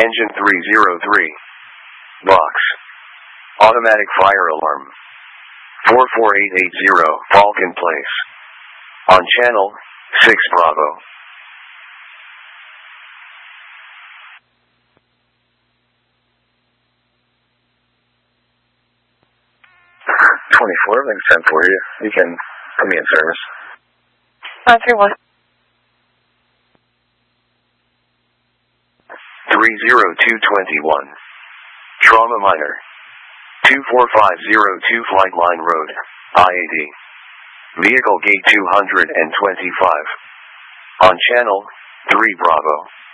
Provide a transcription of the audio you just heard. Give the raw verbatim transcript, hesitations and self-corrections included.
Engine three zero three. Box. Automatic fire alarm. four four eight eight zero, Falcon Place. On channel, six Bravo. twenty-four, Links ten for you. You can put me in service. nine three one. three zero two two one. Trauma Minor. two four five zero two Flight Line Road, I eighty. Vehicle gate two hundred twenty-five. On channel, three Bravo.